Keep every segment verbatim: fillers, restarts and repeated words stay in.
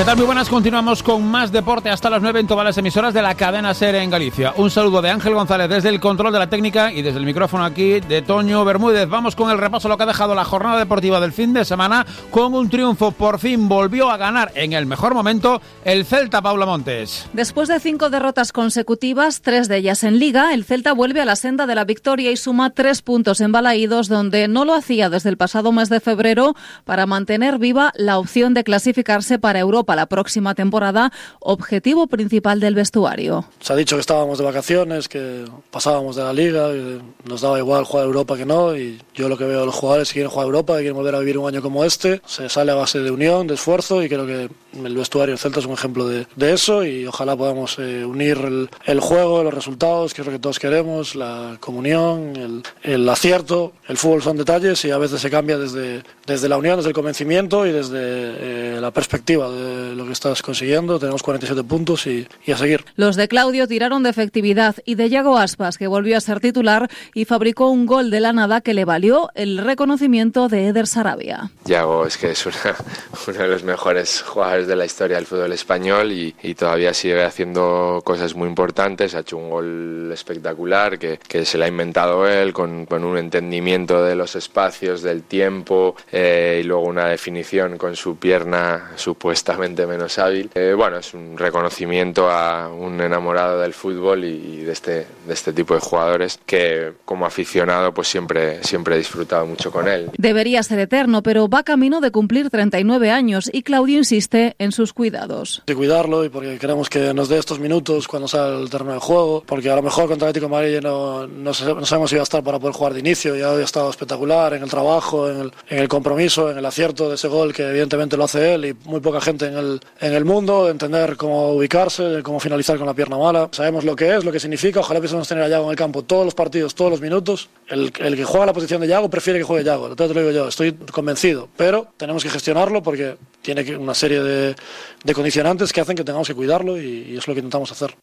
¿Qué tal? Muy buenas, continuamos con más deporte hasta las nueve en todas las emisoras de la cadena SER en Galicia. Un saludo de Ángel González desde el control de la técnica y desde el micrófono aquí de Toño Bermúdez. Vamos con el repaso de lo que ha dejado la jornada deportiva del fin de semana con un triunfo. Por fin volvió a ganar en el mejor momento el Celta, Paula Montes. Después de cinco derrotas consecutivas, tres de ellas en Liga, el Celta vuelve a la senda de la victoria y suma tres puntos en Balaídos, donde no lo hacía desde el pasado mes de febrero, para mantener viva la opción de clasificarse para Europa la próxima temporada, objetivo principal del vestuario. Se ha dicho que estábamos de vacaciones, que pasábamos de la Liga, que nos daba igual jugar a Europa que no, y yo lo que veo a los jugadores que quieren jugar a Europa, que quieren volver a vivir un año como este, se sale a base de unión, de esfuerzo, y creo que el vestuario del Celta es un ejemplo de, de eso, y ojalá podamos eh, unir el, el juego, los resultados, que es lo que todos queremos, la comunión, el, el acierto. El fútbol son detalles y a veces se cambia desde, desde la unión, desde el convencimiento y desde eh, la perspectiva de lo que estás consiguiendo. Tenemos cuarenta y siete puntos y, y a seguir. Los de Claudio tiraron de efectividad y de Yago Aspas, que volvió a ser titular y fabricó un gol de la nada que le valió el reconocimiento de Eder Sarabia. Yago es que es una, uno de los mejores jugadores de la historia del fútbol español y, y todavía sigue haciendo cosas muy importantes. Ha hecho un gol espectacular que, que se le ha inventado él con, con un entendimiento de los espacios, del tiempo eh, y luego una definición con su pierna supuestamente menos hábil. Eh, bueno, es un reconocimiento a un enamorado del fútbol y, y de este de este tipo de jugadores que como aficionado pues siempre siempre he disfrutado mucho con él. Debería ser eterno, pero va camino de cumplir treinta y nueve años y Claudio insiste en sus cuidados. De cuidarlo y porque queremos que nos dé estos minutos cuando sale el terreno de juego, porque a lo mejor contra el Atlético de Madrid no, no, no sabemos si va a estar para poder jugar de inicio. Ya hoy ha estado espectacular en el trabajo, en el, en el compromiso, en el acierto de ese gol que evidentemente lo hace él y muy poca gente en el, en el mundo, entender cómo ubicarse, cómo finalizar con la pierna mala. Sabemos lo que es, lo que significa, ojalá pudiésemos tener a Yago en el campo todos los partidos, todos los minutos. El, el que juega la posición de Yago prefiere que juegue Yago, te lo digo yo, estoy convencido, pero tenemos que gestionarlo porque tiene una serie de, de condicionantes que hacen que tengamos que cuidarlo y, y es lo que intentamos hacer.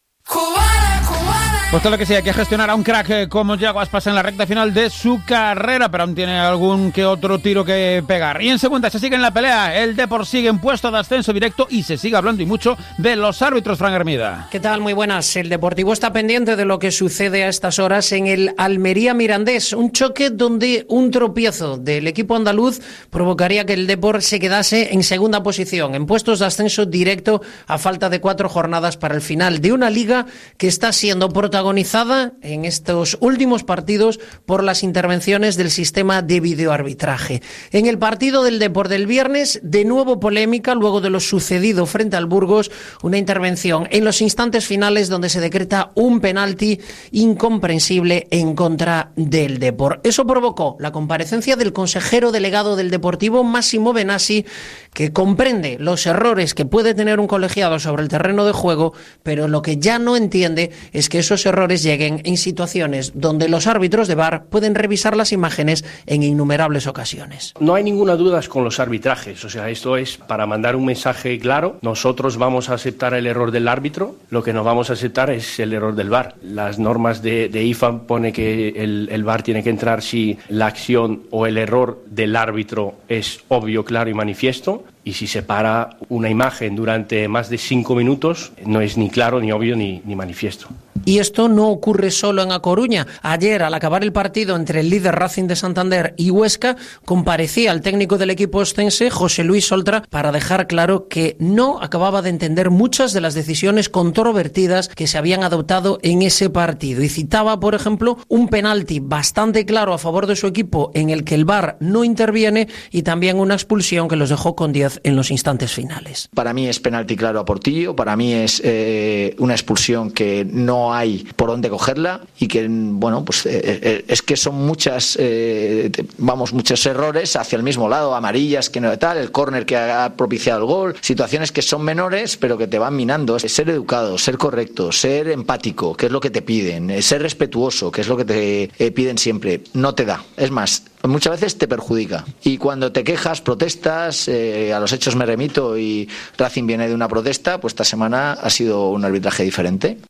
Pues todo lo que sí, hay que gestionar a un crack eh, como Yago Aspas en la recta final de su carrera, pero aún tiene algún que otro tiro que pegar. Y en segunda se sigue en la pelea, el Depor sigue en puesto de ascenso directo y se sigue hablando y mucho de los árbitros, Fran Hermida. ¿Qué tal? Muy buenas. El Deportivo está pendiente de lo que sucede a estas horas en el Almería Mirandés, un choque donde un tropiezo del equipo andaluz provocaría que el Depor se quedase en segunda posición, en puestos de ascenso directo a falta de cuatro jornadas para el final de una liga que está siendo protagonizada protagonizada en estos últimos partidos por las intervenciones del sistema de videoarbitraje. En el partido del Depor del viernes, de nuevo polémica luego de lo sucedido frente al Burgos, una intervención en los instantes finales donde se decreta un penalti incomprensible en contra del Depor. Eso provocó la comparecencia del consejero delegado del Deportivo, Massimo Benassi, que comprende los errores que puede tener un colegiado sobre el terreno de juego, pero lo que ya no entiende es que esos errores lleguen en situaciones donde los árbitros de V A R pueden revisar las imágenes en innumerables ocasiones. No hay ninguna duda con los arbitrajes, o sea, esto es para mandar un mensaje claro. Nosotros vamos a aceptar el error del árbitro, lo que no vamos a aceptar es el error del V A R. Las normas de, de I F A M pone que el, el V A R tiene que entrar si la acción o el error del árbitro es obvio, claro y manifiesto. Y si se para una imagen durante más de cinco minutos, no es ni claro, ni obvio, ni, ni manifiesto. Y esto no ocurre solo en A Coruña. Ayer, al acabar el partido entre el líder Racing de Santander y Huesca, comparecía el técnico del equipo ostense, José Luis Oltra, para dejar claro que no acababa de entender muchas de las decisiones controvertidas que se habían adoptado en ese partido. Y citaba, por ejemplo, un penalti bastante claro a favor de su equipo en el que el V A R no interviene y también una expulsión que los dejó con diez en los instantes finales. Para mí es penalti claro a Portillo, para mí es eh, una expulsión que no hay por dónde cogerla y que, bueno, pues eh, es que son muchas, eh, vamos, muchos errores hacia el mismo lado, amarillas que no tal, el córner que ha propiciado el gol, situaciones que son menores pero que te van minando. Es ser educado, ser correcto, ser empático, que es lo que te piden, ser respetuoso, que es lo que te eh, piden siempre, no te da. Es más, muchas veces te perjudica. Y cuando te quejas, protestas, eh, a los hechos me remito y Racing viene de una protesta, pues esta semana ha sido un arbitraje diferente.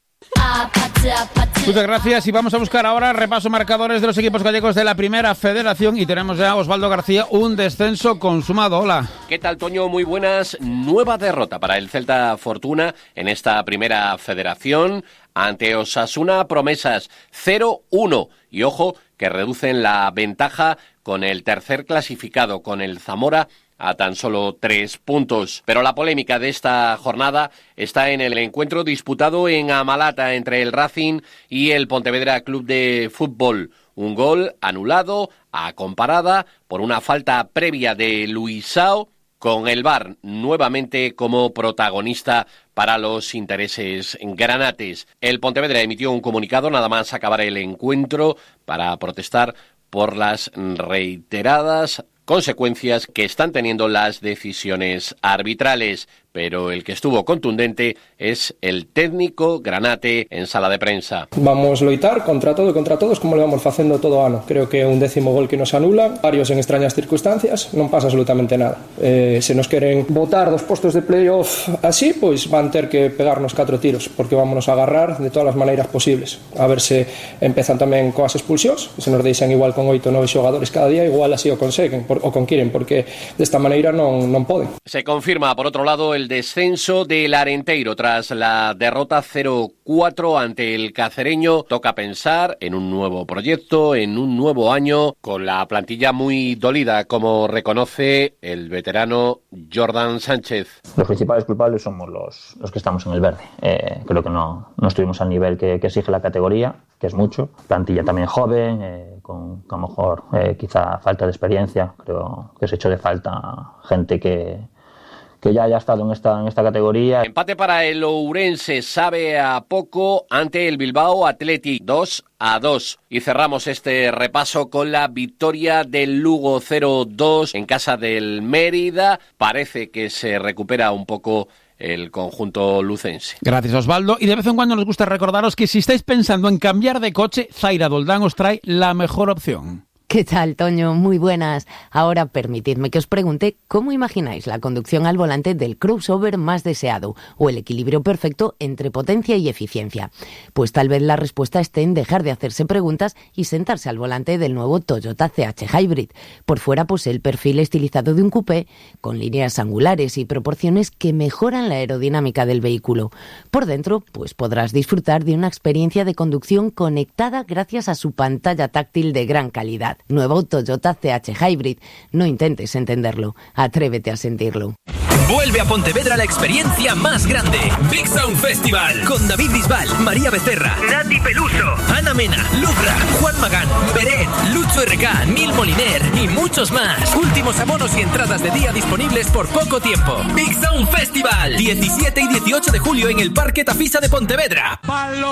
Muchas gracias y vamos a buscar ahora repaso marcadores de los equipos gallegos de la Primera Federación y tenemos ya a Osvaldo García, un descenso consumado. Hola. ¿Qué tal, Toño? Muy buenas. Nueva derrota para el Celta Fortuna en esta Primera Federación ante Osasuna Promesas cero uno. Y ojo que reducen la ventaja con el tercer clasificado, con el Zamora, a tan solo tres puntos. Pero la polémica de esta jornada está en el encuentro disputado en Amalata entre el Racing y el Pontevedra Club de Fútbol. Un gol anulado a comparada por una falta previa de Luisao, con el V A R nuevamente como protagonista para los intereses granates. El Pontevedra emitió un comunicado nada más acabar el encuentro para protestar por las reiteradas consecuencias que están teniendo las decisiones arbitrales, pero el que estuvo contundente es el técnico granate en sala de prensa. Vamos a loitar contra todo e contra todos como le vamos facendo todo ano. Creo que un décimo gol que nos anulan, varios en extrañas circunstancias, non pasa absolutamente nada. Eh, se nos queren botar dos postos de playoff así, pois van ter que pegarnos catro tiros, porque vámonos a agarrar de todas as maneiras posibles. A ver se empezan tamén coas expulsións, se nos deixan igual con oito ou nove xogadores cada día, igual así o conseguen, por, o conquieren, porque desta maneira non, non poden. Se confirma, por outro lado, el descenso del Arenteiro tras la derrota cero cuatro ante el Cacereño. Toca pensar en un nuevo proyecto, en un nuevo año, con la plantilla muy dolida, como reconoce el veterano Jordan Sánchez. Los principales culpables somos los, los que estamos en el verde. Eh, creo que no, no estuvimos al nivel que, que exige la categoría, que es mucho. Plantilla también joven, eh, con, con a lo mejor eh, quizá falta de experiencia. Creo que se echó de falta gente que que ya haya estado en esta, en esta categoría. Empate para el Ourense, sabe a poco ante el Bilbao Athletic, dos a dos. Y cerramos este repaso con la victoria del Lugo cero dos en casa del Mérida. Parece que se recupera un poco el conjunto lucense. Gracias, Osvaldo. Y de vez en cuando nos gusta recordaros que si estáis pensando en cambiar de coche, Zaira Doldán os trae la mejor opción. ¿Qué tal, Toño? Muy buenas. Ahora permitidme que os pregunte cómo imagináis la conducción al volante del crossover más deseado o el equilibrio perfecto entre potencia y eficiencia. Pues tal vez la respuesta esté en dejar de hacerse preguntas y sentarse al volante del nuevo Toyota C H Hybrid. Por fuera posee el perfil estilizado de un coupé con líneas angulares y proporciones que mejoran la aerodinámica del vehículo. Por dentro, pues podrás disfrutar de una experiencia de conducción conectada gracias a su pantalla táctil de gran calidad. Nuevo Toyota C H Hybrid. No intentes entenderlo, atrévete a sentirlo. Vuelve a Pontevedra la experiencia más grande. Big Sound Festival. Con David Bisbal, María Becerra, Nati Peluso, Ana Mena, Lucra, Juan Magán, Beret, Lucho R K, Neil Moliner y muchos más. Últimos abonos y entradas de día disponibles por poco tiempo. Big Sound Festival. diecisiete y dieciocho de julio en el Parque Tafisa de Pontevedra.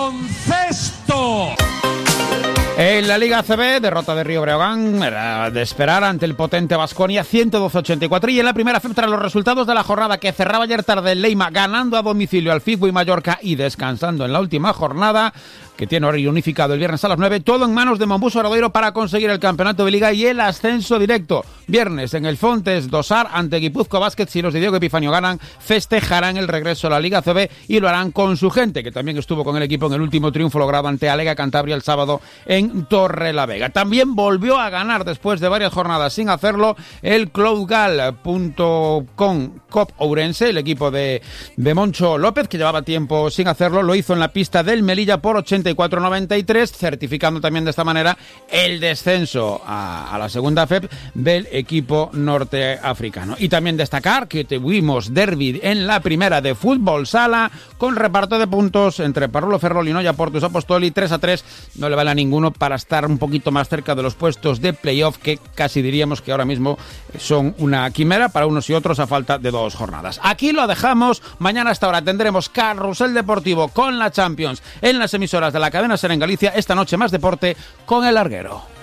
¡Baloncesto! En la Liga A C B, derrota de Río Breogán, era de esperar ante el potente Baskonia, ciento doce a ochenta y cuatro. Y en la primera F E B, tras los resultados de la jornada que cerraba ayer tarde el Leima, ganando a domicilio al Fifo y Mallorca y descansando en la última jornada, que tiene horario unificado el viernes a las nueve, todo en manos de Mombuso Obradoiro para conseguir el campeonato de Liga y el ascenso directo. Viernes en el Fontes Dosar ante Guipúzcoa Basket, si los de Diego Epifanio ganan, festejarán el regreso a la Liga A C B y lo harán con su gente, que también estuvo con el equipo en el último triunfo logrado ante Alega Cantabria el sábado en Torrelavega. También volvió a ganar después de varias jornadas sin hacerlo el cloudgal punto com Cop Ourense, el equipo de, de Moncho López, que llevaba tiempo sin hacerlo, lo hizo en la pista del Melilla por ochenta y cuatro a noventa y tres, certificando también de esta manera el descenso a, a la segunda F E B del equipo norteafricano. Y también destacar que tuvimos derbi en la primera de fútbol sala con reparto de puntos entre Parolo Ferrol y Noia Portus Apostoli, tres a tres, no le vale a ninguno para estar un poquito más cerca de los puestos de playoff, que casi diríamos que ahora mismo son una quimera para unos y otros a falta de dos jornadas. Aquí lo dejamos. Mañana a esta hora tendremos Carrusel Deportivo con la Champions en las emisoras de la cadena SER en Galicia. Esta noche más deporte con El Larguero.